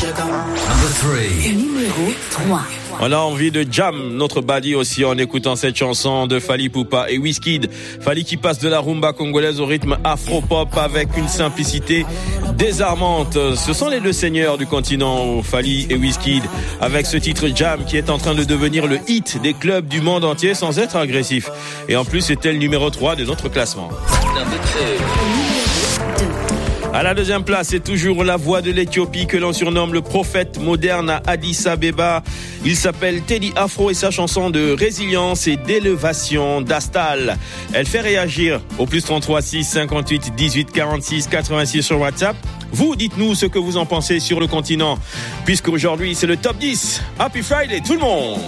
Numéro 3. On a envie de jam notre body aussi en écoutant cette chanson de Fally Ipupa et Wizkid. Fally qui passe de la rumba congolaise au rythme afro-pop avec une simplicité désarmante. Ce sont les deux seigneurs du continent, Fally et Wizkid, avec ce titre Jam qui est en train de devenir le hit des clubs du monde entier sans être agressif. Et en plus, c'était le numéro 3 de notre classement. À la deuxième place, c'est toujours la voix de l'Éthiopie que l'on surnomme le prophète moderne à Addis Abeba. Il s'appelle Teddy Afro et sa chanson de résilience et d'élévation d'Astal. Elle fait réagir au plus 33 6 58 18 46 86 sur WhatsApp. Vous, dites-nous ce que vous en pensez sur le continent, puisqu'aujourd'hui c'est le top 10. Happy Friday tout le monde!